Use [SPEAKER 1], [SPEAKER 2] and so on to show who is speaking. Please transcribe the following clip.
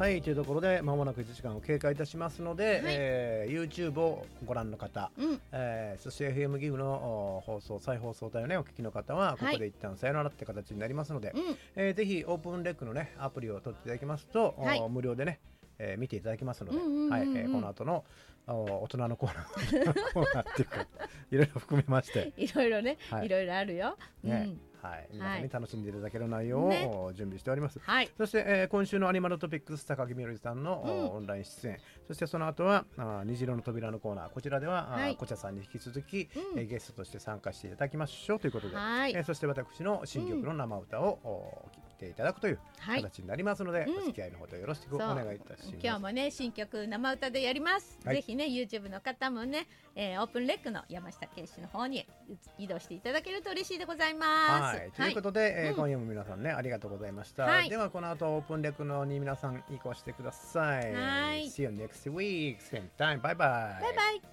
[SPEAKER 1] はい、というところで間もなく1時間を経過いたしますので、YouTube をご覧の方、そして FM ギグの放送再放送帯をねお聞きの方はここで一旦さよならって形になりますので、ぜひオープンレックのねアプリを取っていただきますと、無料でね見ていただきますので、この後の大人のコーナーっていうかいろいろ含めまして
[SPEAKER 2] いろいろね、いろいろあるよ。
[SPEAKER 1] 皆さんに楽しんでいただける内容を準備しております。そして、今週のアニマルトピックス高木みのりさんの、オンライン出演、そしてその後は虹色の扉のコーナー、こちらでは、こちゃさんに引き続き、ゲストとして参加していただきましょうということで、そして私の新曲の生歌を聴いていただくという形になりますので、お付き合いのほどよろしくお願いいたします。
[SPEAKER 2] 今日もね新曲生歌でやります。ぜひね YouTube の方もね、オープンレックの山下圭司の方に移動していただけると嬉しいでございます。
[SPEAKER 1] ということで、今夜も皆さんねありがとうございました。ではこの後オープンレックのに皆さん移行してください。See you next week same time. Bye bye.
[SPEAKER 2] Bye bye.